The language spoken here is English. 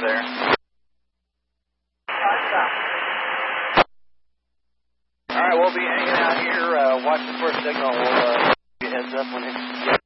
there. All right, we'll be hanging out here, watching for a signal. We'll give you a heads up when it's